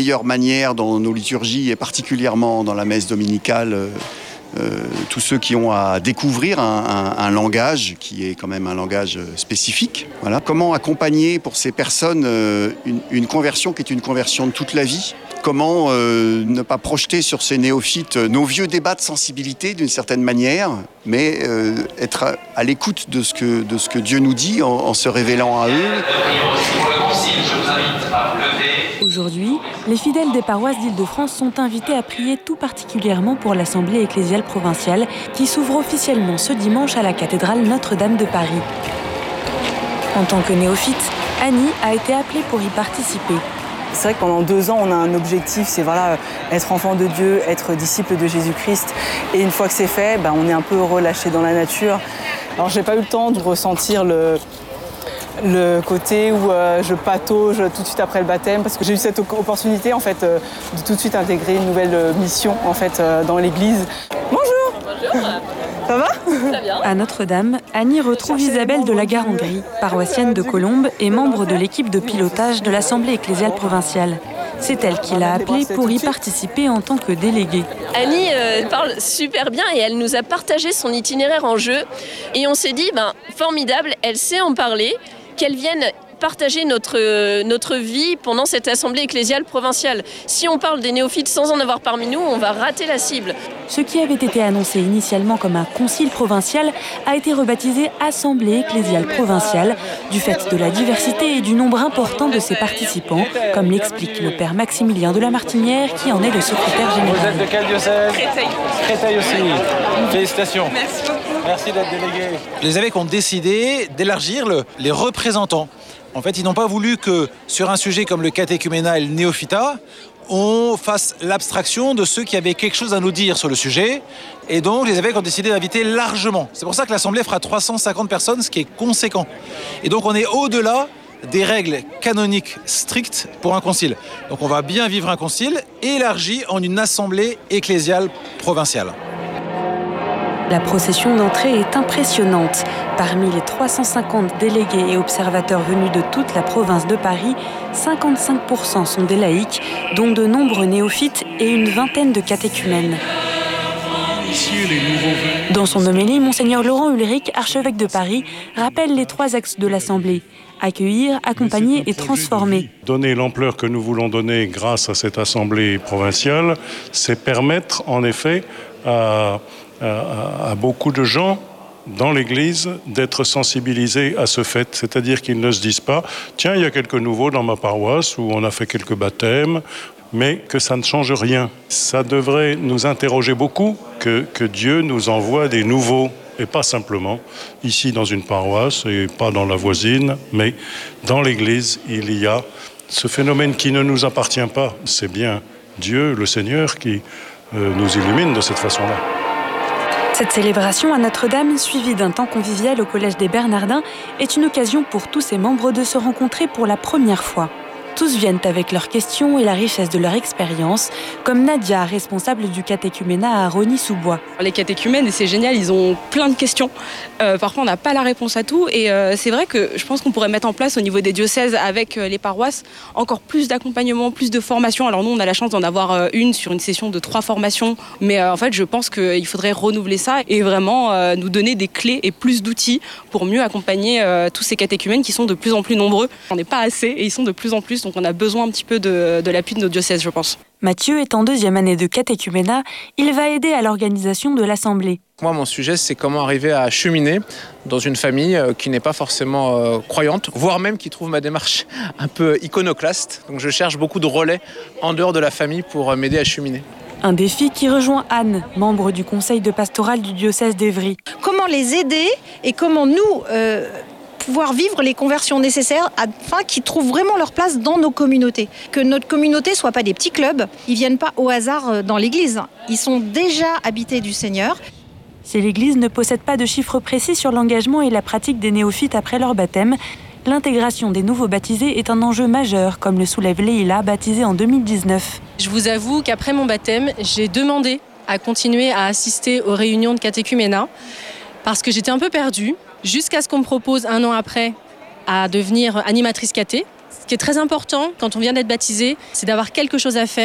meilleure manière dans nos liturgies et particulièrement dans la messe dominicale. Tous ceux qui ont à découvrir un langage qui est quand même un langage spécifique. Voilà. Comment accompagner pour ces personnes une conversion qui est une conversion de toute la vie ? Comment ne pas projeter sur ces néophytes nos vieux débats de sensibilité d'une certaine manière, mais être à l'écoute de ce que Dieu nous dit en se révélant à eux. Aujourd'hui, les fidèles des paroisses d'Île-de-France sont invités à prier tout particulièrement pour l'Assemblée ecclésiale provinciale qui s'ouvre officiellement ce dimanche à la cathédrale Notre-Dame de Paris. En tant que néophyte, Annie a été appelée pour y participer. C'est vrai que pendant 2 ans, on a un objectif, c'est être enfant de Dieu, être disciple de Jésus-Christ. Et une fois que c'est fait, on est un peu relâché dans la nature. Alors j'ai pas eu le temps de ressentir le côté où je patauge tout de suite après le baptême, parce que j'ai eu cette opportunité en fait, de tout de suite intégrer une nouvelle mission en fait, dans l'église. Bonjour. Bonjour. Ça va ? Très bien. À Notre-Dame, Annie retrouve Isabelle de la Garandrie, paroissienne de Colombes et membre de l'équipe de pilotage de l'Assemblée ecclésiale provinciale. C'est elle qui l'a appelée pour y participer en tant que déléguée. Annie parle super bien et elle nous a partagé son itinéraire en jeu. Et on s'est dit, formidable, elle sait en parler, qu'elle vienne partager notre vie pendant cette assemblée ecclésiale provinciale. Si on parle des néophytes sans en avoir parmi nous, on va rater la cible. Ce qui avait été annoncé initialement comme un concile provincial a été rebaptisé Assemblée ecclésiale provinciale du fait de la diversité et du nombre important de ses participants, comme l'explique le père Maximilien de la Martinière qui en est le secrétaire général. Vous êtes de quel diocèse ? Créteil. Créteil aussi. Félicitations. Merci beaucoup. Merci d'être délégué. Les évêques ont décidé d'élargir les représentants. En fait, ils n'ont pas voulu que sur un sujet comme le catéchuménat et le néophytat, on fasse l'abstraction de ceux qui avaient quelque chose à nous dire sur le sujet. Et donc, les évêques ont décidé d'inviter largement. C'est pour ça que l'Assemblée fera 350 personnes, ce qui est conséquent. Et donc, on est au-delà des règles canoniques strictes pour un concile. Donc, on va bien vivre un concile élargi en une assemblée ecclésiale provinciale. La procession d'entrée est impressionnante. Parmi les 350 délégués et observateurs venus de toute la province de Paris, 55% sont des laïcs, dont de nombreux néophytes et une vingtaine de catéchumènes. Dans son homélie, Monseigneur Laurent Ulrich, archevêque de Paris, rappelle les 3 axes de l'Assemblée. Accueillir, accompagner et transformer. Donner l'ampleur que nous voulons donner grâce à cette Assemblée provinciale, c'est permettre en effet à beaucoup de gens dans l'Église d'être sensibilisés à ce fait. C'est-à-dire qu'ils ne se disent pas « Tiens, il y a quelques nouveaux dans ma paroisse où on a fait quelques baptêmes », mais que ça ne change rien. Ça devrait nous interroger beaucoup que Dieu nous envoie des nouveaux, et pas simplement ici dans une paroisse et pas dans la voisine, mais dans l'Église, il y a ce phénomène qui ne nous appartient pas. C'est bien Dieu, le Seigneur, qui nous illumine de cette façon-là. Cette célébration à Notre-Dame, suivie d'un temps convivial au Collège des Bernardins, est une occasion pour tous ses membres de se rencontrer pour la première fois. Tous viennent avec leurs questions et la richesse de leur expérience, comme Nadia, responsable du catéchuménat à Rosny-sous-Bois. Les catéchumènes, c'est génial, ils ont plein de questions. Parfois, on n'a pas la réponse à tout. Et c'est vrai que je pense qu'on pourrait mettre en place au niveau des diocèses avec les paroisses encore plus d'accompagnement, plus de formation. Alors nous, on a la chance d'en avoir une sur une session de 3 formations. Mais en fait, je pense qu'il faudrait renouveler ça et vraiment nous donner des clés et plus d'outils pour mieux accompagner tous ces catéchumènes qui sont de plus en plus nombreux. On n'est pas assez et ils sont de plus en plus. Donc on a besoin un petit peu de l'appui de nos diocèses, je pense. Mathieu est en 2e année de catéchuménat. Il va aider à l'organisation de l'Assemblée. Moi, mon sujet, c'est comment arriver à cheminer dans une famille qui n'est pas forcément croyante, voire même qui trouve ma démarche un peu iconoclaste. Donc je cherche beaucoup de relais en dehors de la famille pour m'aider à cheminer. Un défi qui rejoint Anne, membre du conseil de pastoral du diocèse d'Évry. Comment les aider et comment nous pouvoir vivre les conversions nécessaires afin qu'ils trouvent vraiment leur place dans nos communautés. Que notre communauté ne soit pas des petits clubs, ils ne viennent pas au hasard dans l'église. Ils sont déjà habités du Seigneur. Si l'église ne possède pas de chiffres précis sur l'engagement et la pratique des néophytes après leur baptême, l'intégration des nouveaux baptisés est un enjeu majeur, comme le soulève Leïla, baptisée en 2019. Je vous avoue qu'après mon baptême, j'ai demandé à continuer à assister aux réunions de catéchuménat parce que j'étais un peu perdue. Jusqu'à ce qu'on me propose 1 an après à devenir animatrice caté, Ce qui est très important quand on vient d'être baptisé, c'est d'avoir quelque chose à faire.